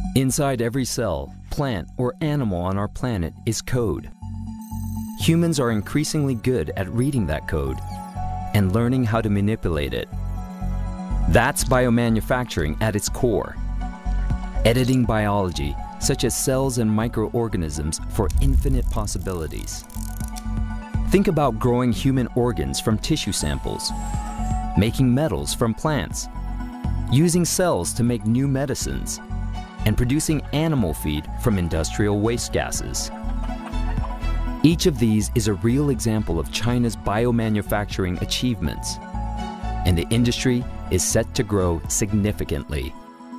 Inside every cell, plant, or animal on our planet is code. Humans are increasingly good at reading that code and learning how to manipulate it. That's biomanufacturing at its core. Editing biology, such as cells and microorganisms, for infinite possibilities. Think about growing human organs from tissue samples, making metals from plants, using cells to make new medicines, and producing animal feed from industrial waste gases. Each of these is a real example of China's biomanufacturing achievements, and the industry is set to grow significantly.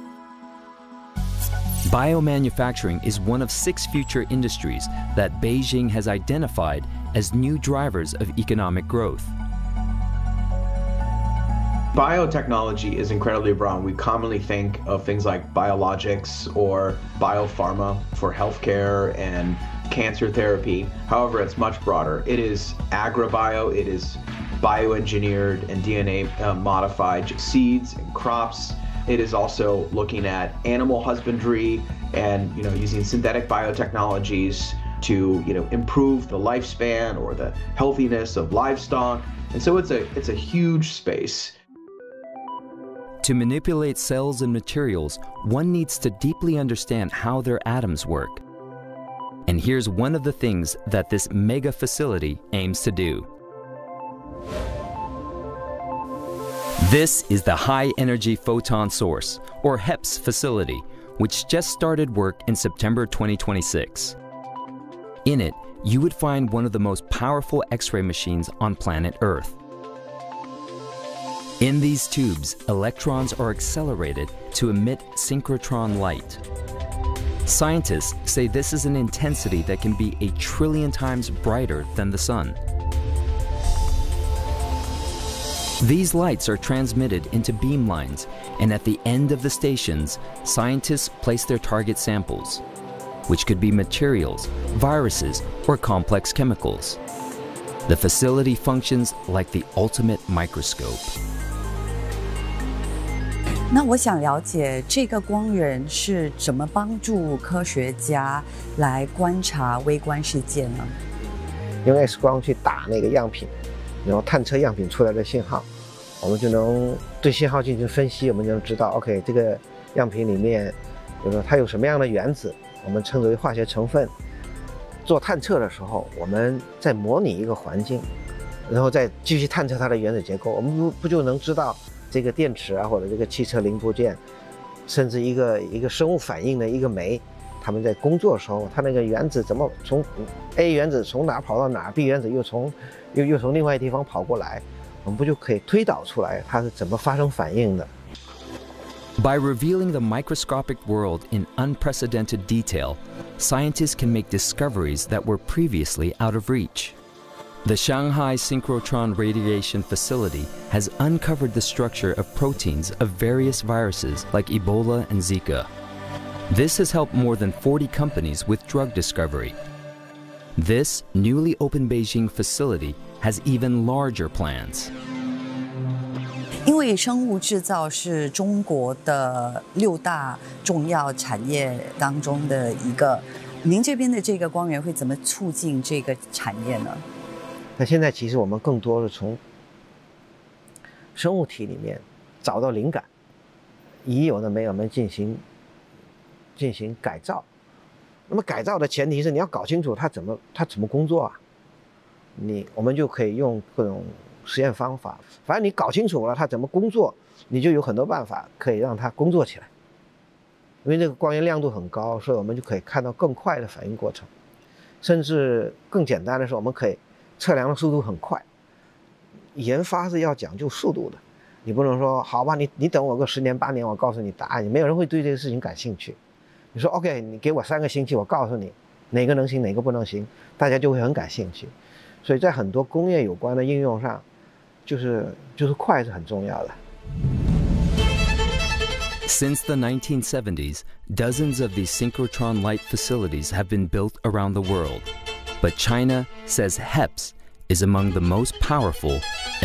Biomanufacturing is one of 6 future industries that Beijing has identified as new drivers of economic growth. Biotechnology is incredibly broad. We commonly think of things like biologics or biopharma for healthcare and cancer therapy. However, it's much broader. It is agribio, it is bioengineered and DNA modified seeds and crops. It is also looking at animal husbandry and using synthetic biotechnologies to improve the lifespan or the healthiness of livestock. And so it's a huge space. To manipulate cells and materials, one needs to deeply understand how their atoms work. And here's one of the things that this mega facility aims to do. This is the High Energy Photon Source, or HEPS facility, which just started work in September 2026. In it, you would find one of the most powerful X-ray machines on planet Earth. In these tubes, electrons are accelerated to emit synchrotron light. Scientists say this is an intensity that can be 1 trillion times brighter than the sun. These lights are transmitted into beamlines, and at the end of the stations, scientists place their target samples, which could be materials, viruses, or complex chemicals. The facility functions like the ultimate microscope. 那我想了解这个光源是怎么帮助科学家来观察微观世界呢？ 用 X 光去打那个样品，然后探测样品出来的信号，我们就能对信号进行分析，我们就能知道 ，OK， 这个样品里面，比如说它有什么样的原子，我们称之为化学成分。做探测的时候，我们在模拟一个环境，然后再继续探测它的原子结构，我们不就能知道？ 这个电池啊，或者这个汽车零部件，甚至一个生物反应的一个酶，他们在工作的时候，它那个原子怎么从 A 原子从哪跑到哪 ，B 原子又从另外一个地方跑过来，我们不就可以推导出来它是怎么发生反应的 By revealing the microscopic world in unprecedented detail, scientists can make discoveries that were previously out of reach. The Shanghai Synchrotron Radiation Facility has uncovered the structure of proteins of various viruses like Ebola and Zika. This has helped more than 40 companies with drug discovery. This newly opened Beijing facility has even larger plans. 因为生物制造是中国的6大重要产业当中的一个，您这边的这个光源会怎么促进这个产业呢？ 那现在其实我们更多的从生物体里面找到灵感，已有的酶我们进行改造。那么改造的前提是你要搞清楚它怎么工作啊。我们就可以用各种实验方法，反正你搞清楚了它怎么工作，你就有很多办法可以让它工作起来。因为这个光源亮度很高，所以我们就可以看到更快的反应过程，甚至更简单的是，我们可以 测量的速度很快，研发是要讲究速度的，你不能说好吧，你等我个10年8年，我告诉你答案，没有人会对这个事情感兴趣。你说 OK， 你给我3个星期，我告诉你哪个能行哪个不能行，大家就会很感兴趣。所以在很多工业有关的应用上，就是快是很重要的。 Since the 1970s, dozens of these synchrotron light facilities have been built around the world. But China says HEPS is among the most powerful